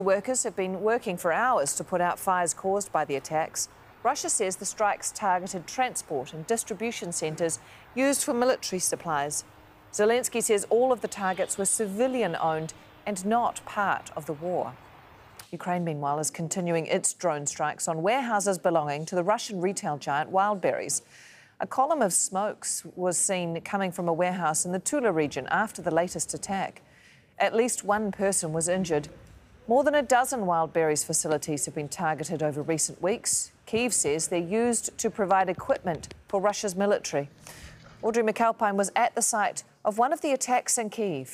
Workers have been working for hours to put out fires caused by the attacks. Russia says the strikes targeted transport and distribution centres used for military supplies. Zelensky says all of the targets were civilian-owned and not part of the war. Ukraine, meanwhile, is continuing its drone strikes on warehouses belonging to the Russian retail giant Wildberries. A column of smokes was seen coming from a warehouse in the Tula region after the latest attack. At least one person was injured. More than a dozen Wildberries facilities have been targeted over recent weeks. Kyiv says they're used to provide equipment for Russia's military. Audrey McAlpine was at the site of one of the attacks in Kyiv.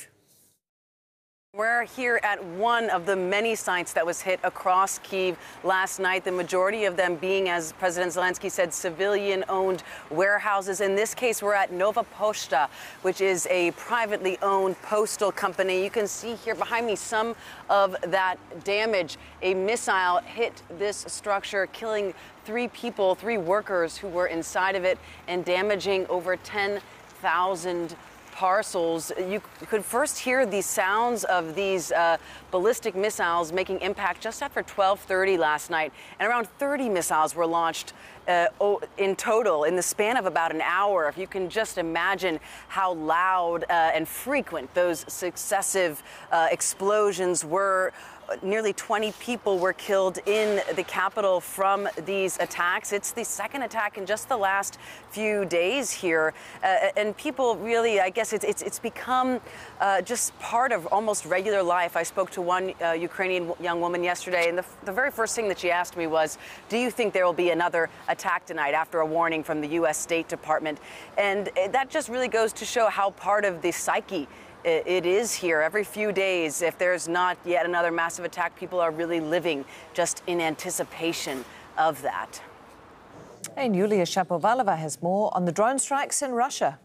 We're here at one of the many sites that was hit across Kyiv last night, the majority of them being, as President Zelensky said, civilian-owned warehouses. In this case, we're at Nova Poshta, which is a privately owned postal company. You can see here behind me some of that damage. A missile hit this structure, killing 3 people, 3 workers who were inside of it, and damaging over 10,000 parcels. You could first hear the sounds of these ballistic missiles making impact just after 12:30 last night, and around 30 missiles were launched in total in the span of about an hour. If you can just imagine how loud and frequent those successive explosions were. Nearly 20 people were killed in the capital from these attacks. It's the second attack in just the last few days here. And people really, I guess it's become just part of almost regular life. I spoke to one Ukrainian young woman yesterday, and the very first thing that she asked me was, do you think there will be another attack tonight, after a warning from the U.S. State Department? And that just really goes to show how part of the psyche it is here. Every few days, if there's not yet another massive attack, people are really living just in anticipation of that. And Yulia Shapovalova has more on the drone strikes in Russia.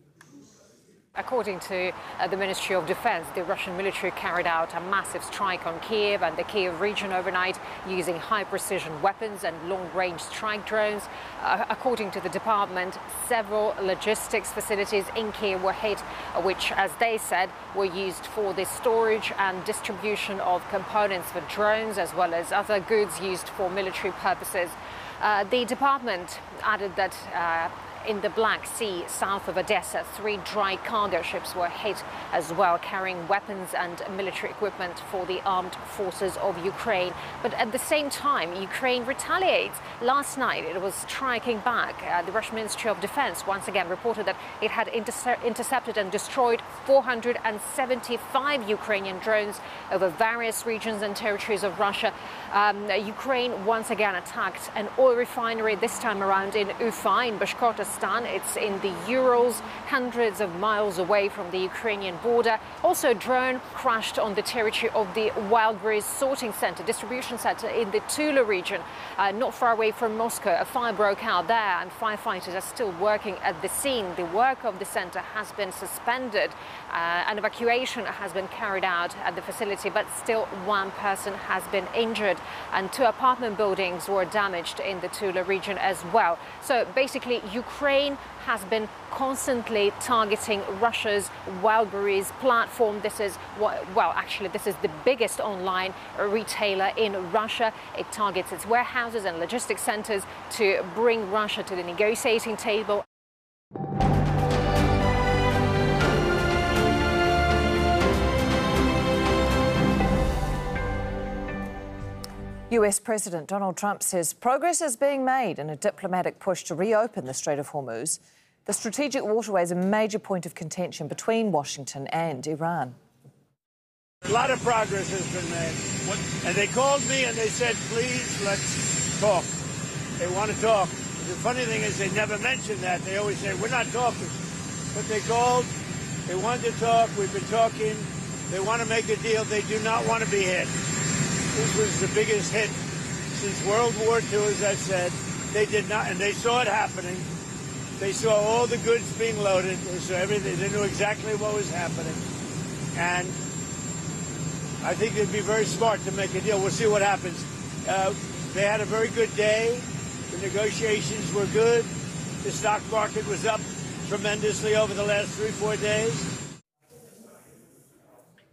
According to the Ministry of Defense, the Russian military carried out a massive strike on Kyiv and the Kyiv region overnight using high-precision weapons and long-range strike drones. According to the department, several logistics facilities in Kyiv were hit, which, as they said, were used for the storage and distribution of components for drones, as well as other goods used for military purposes. The department added that in the Black Sea, south of Odessa, 3 dry cargo ships were hit as well, carrying weapons and military equipment for the armed forces of Ukraine. But at the same time, Ukraine retaliates. Last night, it was striking back. The Russian Ministry of Defense once again reported that it had intercepted and destroyed 475 Ukrainian drones over various regions and territories of Russia. Ukraine once again attacked an oil refinery, this time around in Ufa, in Bashkortostan. It's in the Urals, hundreds of miles away from the Ukrainian border. Also, a drone crashed on the territory of the Wildberries sorting center, distribution center in the Tula region, not far away from Moscow. A fire broke out there, and firefighters are still working at the scene. The work of the center has been suspended. An evacuation has been carried out at the facility, but still one person has been injured, and 2 apartment buildings were damaged in the Tula region as well. So basically, Ukraine has been constantly targeting Russia's Wildberries platform. This is, this is the biggest online retailer in Russia. It targets its warehouses and logistics centers to bring Russia to the negotiating table. US President Donald Trump says progress is being made in a diplomatic push to reopen the Strait of Hormuz. The strategic waterway is a major point of contention between Washington and Iran. A lot of progress has been made. And they called me and they said, please, let's talk. They want to talk. The funny thing is they never mention that. They always say, we're not talking. But they called. They wanted to talk. We've been talking. They want to make a deal. They do not want to be hit. This was the biggest hit since World War II, as I said. They did not, and they saw it happening. They saw all the goods being loaded. They saw everything. They knew exactly what was happening. And I think they'd be very smart to make a deal. We'll see what happens. They had a very good day. The negotiations were good. The stock market was up tremendously over the last 3-4 days.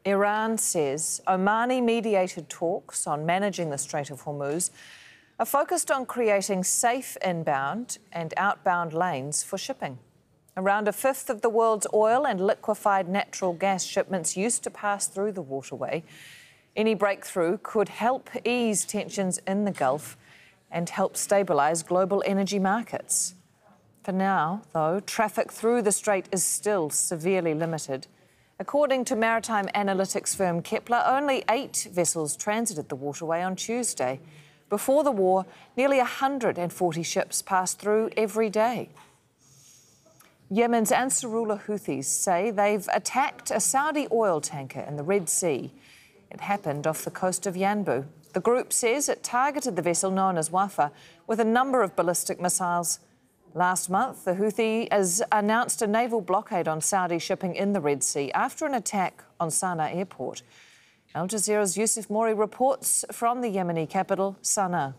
Iran says Omani-mediated talks on managing the Strait of Hormuz are focused on creating safe inbound and outbound lanes for shipping. Around a fifth of the world's oil and liquefied natural gas shipments used to pass through the waterway. Any breakthrough could help ease tensions in the Gulf and help stabilise global energy markets. For now, though, traffic through the strait is still severely limited. According to maritime analytics firm Kepler, only 8 vessels transited the waterway on Tuesday. Before the war, nearly 140 ships passed through every day. Yemen's Ansarullah Houthis say they've attacked a Saudi oil tanker in the Red Sea. It happened off the coast of Yanbu. The group says it targeted the vessel known as Wafa with a number of ballistic missiles. Last month, the Houthis announced a naval blockade on Saudi shipping in the Red Sea after an attack on Sana'a airport. Al Jazeera's Yusuf Mori reports from the Yemeni capital, Sana'a.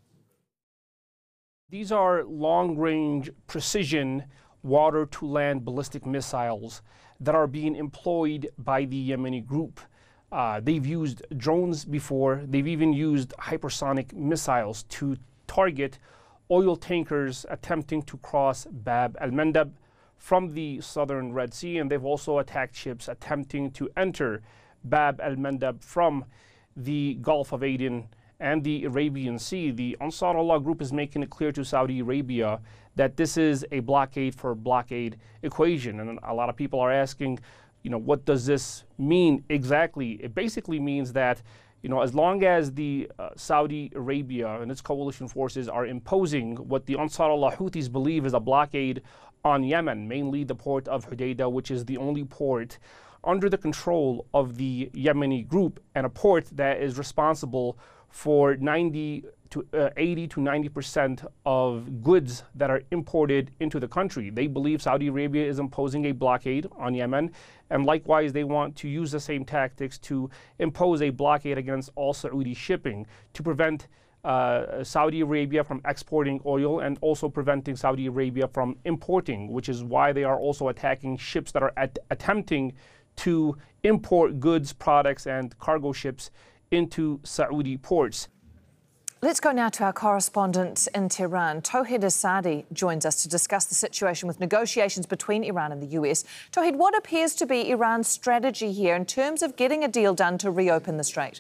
These are long-range, precision, water-to-land ballistic missiles that are being employed by the Yemeni group. They've used drones before. They've even used hypersonic missiles to target oil tankers attempting to cross Bab al-Mandab from the southern Red Sea, and they've also attacked ships attempting to enter Bab al-Mandab from the Gulf of Aden and the Arabian Sea. The Ansar Allah group is making it clear to Saudi Arabia that this is a blockade for blockade equation, and a lot of people are asking, what does this mean exactly? It basically means that as long as the Saudi Arabia and its coalition forces are imposing what the Ansar Allah Houthis believe is a blockade on Yemen, mainly the port of Hodeidah, which is the only port under the control of the Yemeni group, and a port that is responsible for 80 to 90% of goods that are imported into the country. They believe Saudi Arabia is imposing a blockade on Yemen, and likewise they want to use the same tactics to impose a blockade against all Saudi shipping to prevent Saudi Arabia from exporting oil and also preventing Saudi Arabia from importing, which is why they are also attacking ships that are attempting to import goods, products, and cargo ships into Saudi ports. Let's go now to our correspondent in Tehran. Tawhid Asadi joins us to discuss the situation with negotiations between Iran and the US. Tawhid, what appears to be Iran's strategy here in terms of getting a deal done to reopen the strait?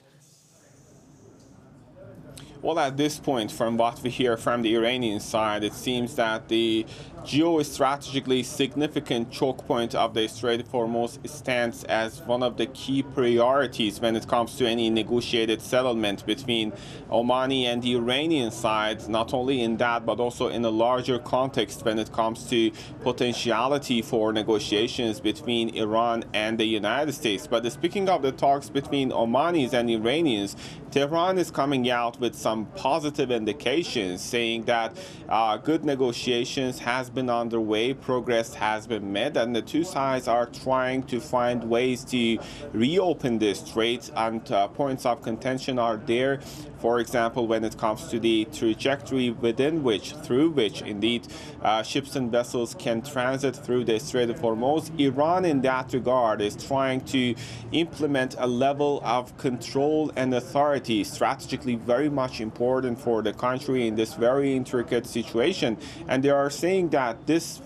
Well, at this point, from what we hear from the Iranian side, it seems that the geostrategically significant choke point of the Strait of Hormuz stands as one of the key priorities when it comes to any negotiated settlement between Omani and the Iranian side, not only in that, but also in a larger context when it comes to potentiality for negotiations between Iran and the United States. But speaking of the talks between Omanis and Iranians, Tehran is coming out with some positive indications, saying that good negotiations has been underway, progress has been made, and the two sides are trying to find ways to reopen this strait, and points of contention are there. For example, when it comes to the trajectory through which indeed ships and vessels can transit through the Strait of Hormuz, Iran in that regard is trying to implement a level of control and authority, strategically very much important for the country in this very intricate situation. And they are saying that this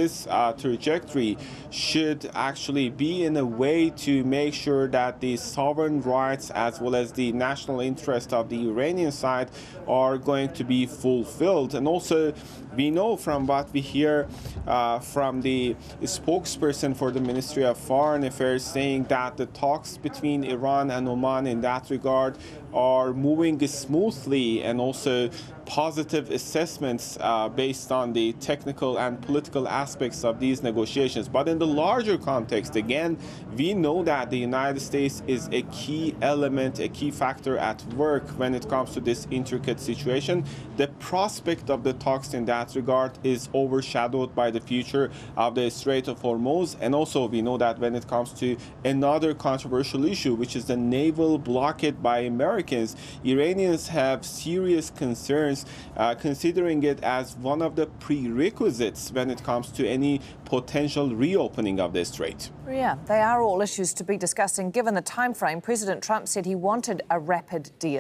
trajectory should actually be in a way to make sure that the sovereign rights as well as the national interest of the Iranian side are going to be fulfilled. And also, we know from what we hear from the spokesperson for the Ministry of Foreign Affairs saying that the talks between Iran and Oman in that regard are moving smoothly, and also positive assessments based on the technical and political aspects of these negotiations. But in the larger context, again, we know that the United States is a key element, a key factor at work when it comes to this intricate situation. The prospect of the talks in that regard is overshadowed by the future of the Strait of Hormuz. And also we know that when it comes to another controversial issue, which is the naval blockade by Americans, Iranians have have serious concerns, considering it as one of the prerequisites when it comes to any potential reopening of the strait. Yeah, they are all issues to be discussing. Given the time frame, President Trump said he wanted a rapid deal.